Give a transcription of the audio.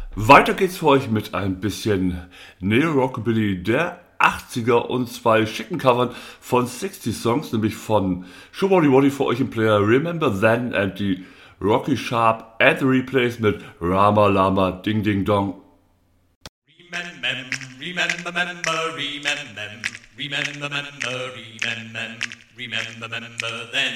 Weiter geht's für euch mit ein bisschen Neo-Rockabilly der 80er und zwei schicken Covern von 60 Songs, nämlich von Shubody Woddy für euch im Player Remember Then and die Rocky Sharp and the Replays mit Rama Lama Ding Ding Dong. Remember then.